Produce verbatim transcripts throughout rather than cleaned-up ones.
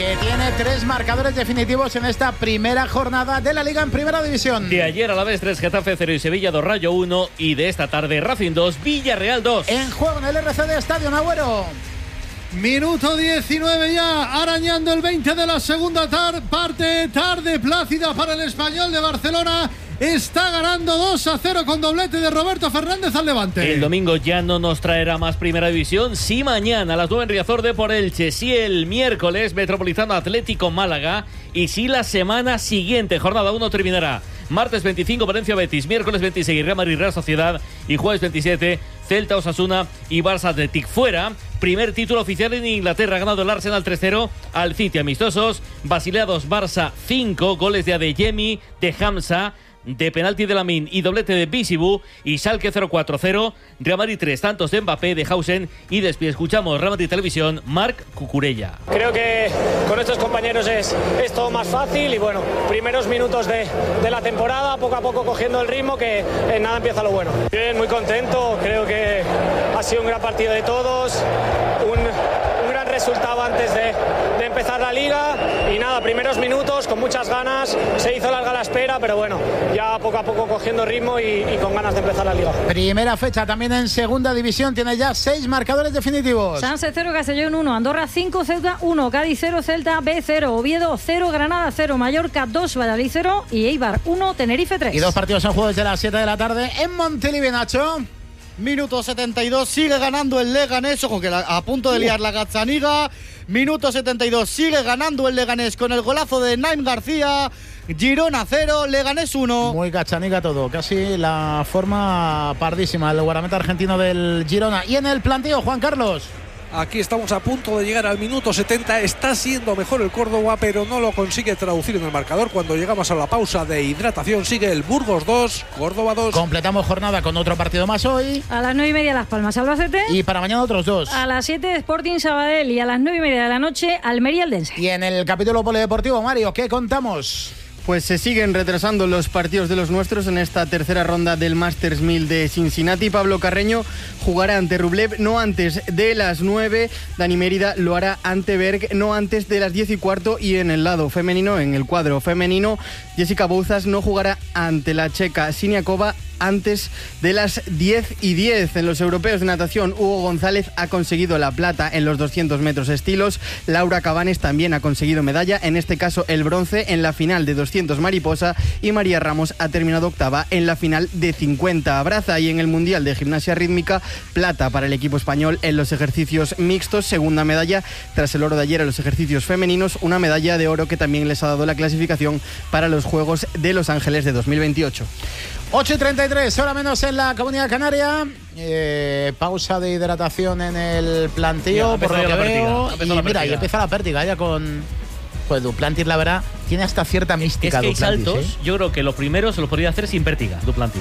que tiene tres marcadores definitivos en esta primera jornada de la Liga en Primera División. De ayer a la vez tres, Getafe cero y Sevilla dos, Rayo uno, y de esta tarde Racing dos, Villarreal dos. En juego en el R C D Estadio Agüero. Minuto diecinueve ya, arañando el veinte de la segunda tar- parte, tarde plácida para el Español de Barcelona. Está ganando dos a cero con doblete de Roberto Fernández al Levante. El domingo ya no nos traerá más Primera División. Sí, mañana a las nueve en Riazor de por Elche. Sí, el miércoles Metropolitano Atlético Málaga. Y sí, la semana siguiente, jornada uno, terminará martes veinticinco, Valencia Betis, miércoles veintiséis, Real Madrid Real Sociedad, y jueves veintisiete, Celta Osasuna y Barça Athletic. Fuera, primer título oficial en Inglaterra, ha ganado el Arsenal tres cero al City. Amistosos, Basilea dos, Barça cinco, goles de Adeyemi, de Hamza, de penalti de Lamine y doblete de Bisibu, y Schalke cero cuatro cero, Real Madrid tres, tantos de Mbappé, de Hausen y de Espí. Escuchamos Real Madrid Televisión, Marc Cucurella. Creo que con estos compañeros es, es todo más fácil y bueno, primeros minutos de, de la temporada, poco a poco cogiendo el ritmo, que en nada empieza lo bueno. Bien, muy contento, creo que ha sido un gran partido de todos, un, un gran resultado antes de, de empezar la liga y nada, primeros minutos con muchas ganas, se hizo larga la espera, pero bueno, ya poco a poco cogiendo ritmo y, y con ganas de empezar la liga. Primera fecha también en Segunda División, tiene ya seis marcadores definitivos. Sanse cero, Castellón uno, Andorra cinco, Ceuta uno, Cádiz cero, Celta B cero, Oviedo cero, Granada cero, Mallorca dos, Valladolid cero y Eibar uno, Tenerife tres. Y dos partidos en juego desde las siete de la tarde en Montilivi, Nacho. Minuto setenta y dos, sigue ganando el Leganés, ojo que la, a punto de liar la Gazzaniga. Minuto setenta y dos, sigue ganando el Leganés con el golazo de Naim García. Girona cero, Leganés uno. Muy Gazzaniga todo, casi la forma pardísima el guardameta argentino del Girona. Y en el planteo, Juan Carlos. Aquí estamos a punto de llegar al minuto setenta. Está siendo mejor el Córdoba, pero no lo consigue traducir en el marcador. Cuando llegamos a la pausa de hidratación, sigue el Burgos dos, Córdoba dos. Completamos jornada con otro partido más hoy. A las nueve y media Las Palmas, Albacete. Y para mañana otros dos. A las siete Sporting Sabadell y a las nueve y media de la noche Almería Eldense. Y en el capítulo polideportivo, Mario, ¿qué contamos? Pues se siguen retrasando los partidos de los nuestros en esta tercera ronda del Masters mil de Cincinnati. Pablo Carreño jugará ante Rublev no antes de las nueve. Dani Mérida lo hará ante Berg no antes de las diez y cuarto. Y en el lado femenino, en el cuadro femenino, Jessica Bouzas no jugará ante la checa Siniakova antes de las diez y diez. En los europeos de natación, Hugo González ha conseguido la plata en los doscientos metros estilos. Laura Cabanes también ha conseguido medalla, en este caso el bronce en la final de doscientos mariposa, y María Ramos ha terminado octava en la final de cincuenta braza. Y en el Mundial de Gimnasia Rítmica, plata para el equipo español en los ejercicios mixtos, segunda medalla tras el oro de ayer en los ejercicios femeninos, una medalla de oro que también les ha dado la clasificación para los Juegos de Los Ángeles de dos mil veintiocho. ocho y treinta y tres, hora menos en la Comunidad Canaria. Eh, pausa de hidratación en el planteo, por lo que veo. Y mira, y empieza la pértiga ya con... Pues Duplantis, la verdad, tiene hasta cierta mística. Es que hay Duplantis, saltos, ¿eh? yo creo que los primeros se los podría hacer sin pértiga, Duplantis.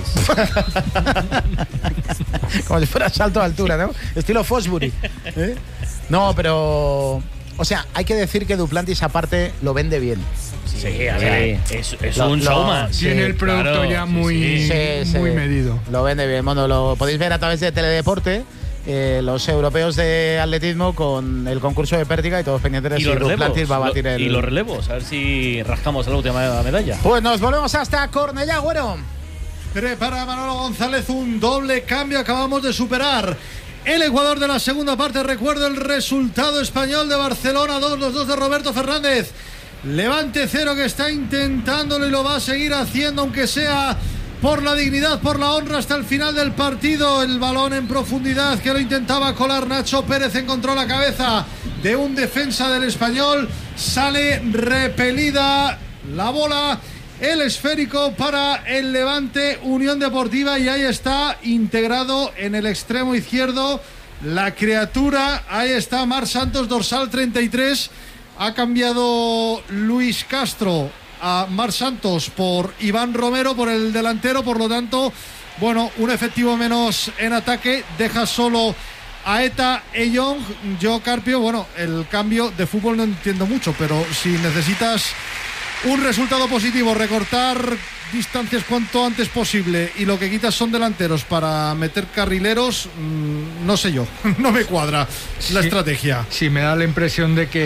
Como si fuera salto de altura, ¿no? Estilo Fosbury. ¿Eh? No, pero... O sea, hay que decir que Duplantis aparte lo vende bien. Sí, a ver, es, es Lo- un lo- showman. sí, Tiene el producto claro, ya sí, muy, sí. Sí, sí. muy medido. Lo vende bien. Bueno, lo podéis ver a través de Teledeporte. Eh, los europeos de atletismo con el concurso de pértiga y todos pendientes de Y si los Duplantis relevos, va a batir lo- el... y los relevos, a ver si rascamos la última medalla. Pues nos volvemos hasta Cornellá, Güero. Prepara Manolo González un doble cambio. Acabamos de superar el Ecuador de la segunda parte. Recuerdo el resultado: español de Barcelona dos, los dos de Roberto Fernández. Levante cero, que está intentándolo y lo va a seguir haciendo, aunque sea por la dignidad, por la honra, hasta el final del partido. El balón en profundidad que lo intentaba colar Nacho Pérez, encontró la cabeza de un defensa del Español, sale repelida la bola. El esférico para el Levante Unión Deportiva, y ahí está integrado en el extremo izquierdo la criatura. Ahí está Marc Santos, dorsal treinta y tres. Ha cambiado Luis Castro a Marc Santos por Iván Romero, por el delantero. Por lo tanto, bueno, un efectivo menos en ataque. Deja solo a Eta Eyong. Yo, Carpio, bueno, el cambio de fútbol no entiendo mucho, pero si necesitas un resultado positivo, recortar distancias cuanto antes posible, y lo que quitas son delanteros para meter carrileros, mmm, no sé yo, no me cuadra la sí, estrategia. Sí, me da la impresión de que